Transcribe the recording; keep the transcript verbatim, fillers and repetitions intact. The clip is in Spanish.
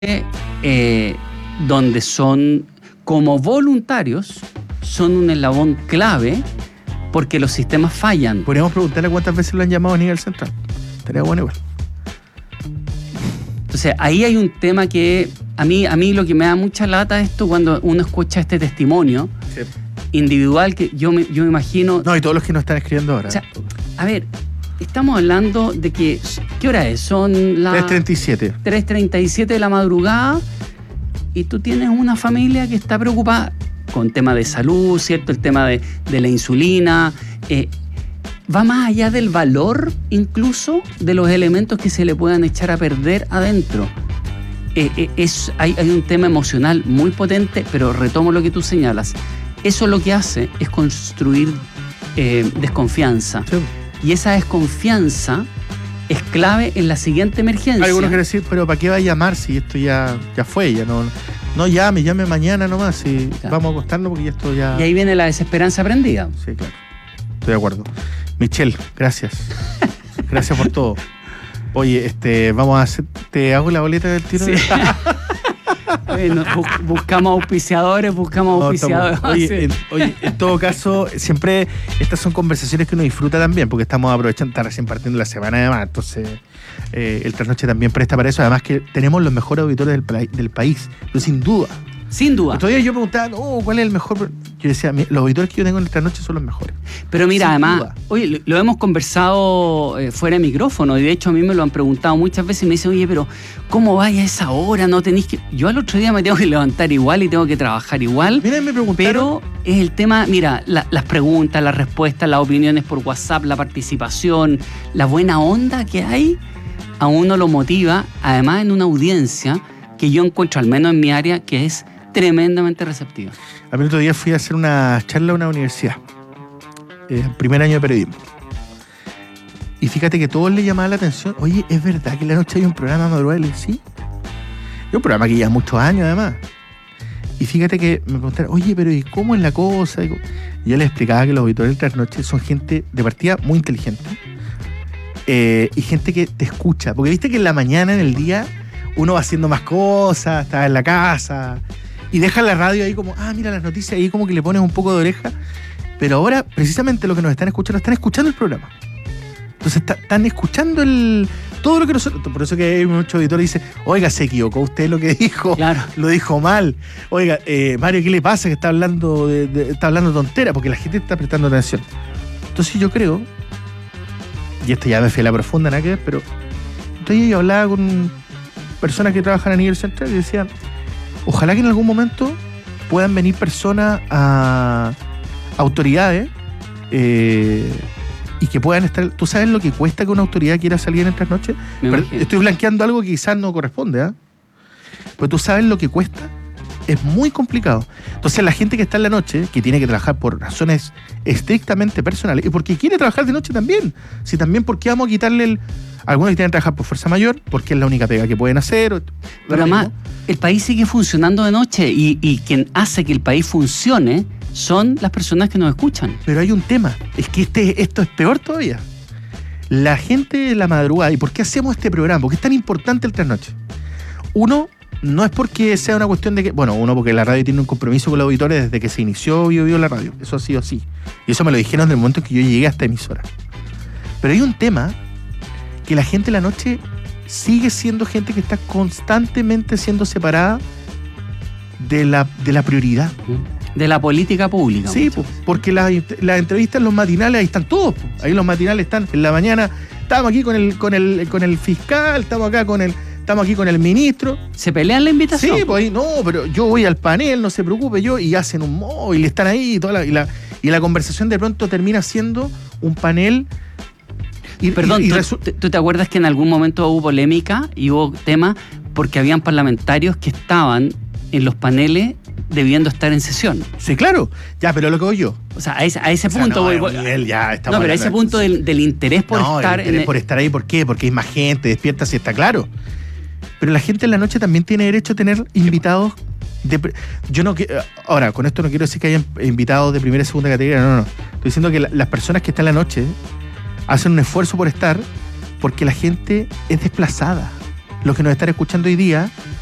eh, donde son, como voluntarios, son un eslabón clave porque los sistemas fallan. Podríamos preguntarle cuántas veces lo han llamado a nivel central. Estaría bueno igual. Entonces, ahí hay un tema que a mí, a mí lo que me da mucha lata es esto cuando uno escucha este testimonio sí. individual que yo me, yo me imagino... No, y todos los que nos están escribiendo ahora. O sea, a ver, estamos hablando de que... ¿Qué hora es? Son las... tres treinta y siete. tres treinta y siete de la madrugada y tú tienes una familia que está preocupada con tema de salud, ¿cierto? El tema de, de la insulina... Eh, va más allá del valor incluso de los elementos que se le puedan echar a perder adentro. Eh, eh, es, hay, hay un tema emocional muy potente, pero retomo lo que tú señalas. Eso lo que hace es construir eh, desconfianza. Sí. Y esa desconfianza es clave en la siguiente emergencia. Algunos quieren decir, pero ¿para qué va a llamar si esto ya, ya fue? Ya no, no llame, llame mañana nomás. Y claro. Vamos a acostarnos porque ya esto ya... Y ahí viene la desesperanza aprendida. Sí, claro. Estoy de acuerdo. Michelle, gracias. Gracias por todo. Oye, este, vamos a hacer, ¿te hago la boleta del tiro? Sí. Bueno, bu- buscamos auspiciadores, buscamos no, auspiciadores. Oye, sí. en, oye, en todo caso, siempre estas son conversaciones que uno disfruta también, porque estamos aprovechando, está recién partiendo la semana además, entonces eh, el Trasnoche también presta para eso, además que tenemos los mejores auditores del, del país, pero sin duda. Sin duda. Todavía yo preguntaba, oh, ¿cuál es el mejor? Yo decía, los auditores que yo tengo en esta noche son los mejores. Pero mira, Sin además, duda. oye, lo, lo hemos conversado eh, fuera de micrófono y de hecho a mí me lo han preguntado muchas veces y me dicen, oye, pero ¿cómo vaya a esa hora? No tenéis que... Yo al otro día me tengo que levantar igual y tengo que trabajar igual. Mira, me preguntaron. Pero es el tema, mira, la, las preguntas, las respuestas, las opiniones por WhatsApp, la participación, la buena onda que hay, a uno lo motiva, además en una audiencia que yo encuentro, al menos en mi área, que es tremendamente receptiva. A mí el otro día fui a hacer una charla a una universidad, eh, primer año de periodismo. Y fíjate que todos le llamaban la atención, oye, ¿es verdad que en la noche hay un programa madrugal? Sí. Es un programa que lleva muchos años además. Y fíjate que me preguntaron, oye, pero ¿y cómo es la cosa? Y yo les explicaba que los auditores del Trasnoche son gente de partida muy inteligente eh, y gente que te escucha. Porque viste que en la mañana, en el día, uno va haciendo más cosas, está en la casa... Y deja la radio ahí como, ah, mira las noticias, ahí como que le pones un poco de oreja. Pero ahora, precisamente lo que nos están escuchando, están escuchando el programa. Entonces está, están escuchando el todo lo que nosotros... Por eso que hay muchos auditores que dicen, oiga, se equivocó usted lo que dijo. Claro. Lo dijo mal. Oiga, eh, Mario, ¿qué le pasa? Que está hablando de, de, está hablando tontera, porque la gente está prestando atención. Entonces yo creo, y esto ya me fui a la profunda, nada que ver, pero entonces yo hablaba con personas que trabajan a nivel central y decían, ojalá que en algún momento puedan venir personas a autoridades eh, y que puedan estar... ¿Tú sabes lo que cuesta que una autoridad quiera salir en estas noches? Estoy blanqueando algo que quizás no corresponde, ¿eh? Pero tú sabes lo que cuesta. Es muy complicado. Entonces la gente que está en la noche, que tiene que trabajar por razones estrictamente personales, y porque quiere trabajar de noche también. Si también, ¿por qué vamos a quitarle el... Algunos que tienen que trabajar por fuerza mayor, porque es la única pega que pueden hacer. Pero además, el país sigue funcionando de noche y, y quien hace que el país funcione son las personas que nos escuchan. Pero hay un tema, es que este, esto es peor todavía. La gente de la madrugada, ¿y por qué hacemos este programa? ¿Por qué es tan importante el Trasnoche? Uno, no es porque sea una cuestión de que... Bueno, uno porque la radio tiene un compromiso con los auditores desde que se inició Bio Bio la radio. Eso ha sido así. Y eso me lo dijeron desde el momento en que yo llegué a esta emisora. Pero hay un tema... que la gente en la noche sigue siendo gente que está constantemente siendo separada de la, de la prioridad. De la política pública. Sí, pues, porque las la entrevistas en los matinales, ahí están todos. Pues. Ahí los matinales están en la mañana, estamos aquí con el, con el, con el fiscal, estamos acá con el, estamos aquí con el ministro. ¿Se pelean la invitación? Sí, pues ahí, no, pero yo voy al panel, no se preocupe yo, y hacen un móvil, están ahí, y, toda la, y, la, y la conversación de pronto termina siendo un panel. Y, Perdón, y, y ¿tú, resu- ¿tú te acuerdas que en algún momento hubo polémica y hubo tema porque habían parlamentarios que estaban en los paneles debiendo estar en sesión? Sí, claro. Ya, pero lo que voy yo. O sea, a ese, a ese o sea, punto... No, voy, voy, nivel, ya no, pero a ese punto del, del interés por no, estar... el interés en por estar ahí, ¿por qué? Porque hay más gente, despierta, sí está claro. Pero la gente en la noche también tiene derecho a tener invitados... De, yo no ahora, con esto no quiero decir que hayan invitados de primera y segunda categoría, no, no, no. Estoy diciendo que la, las personas que están en la noche hacen un esfuerzo por estar porque la gente es desplazada. Los que nos están escuchando hoy día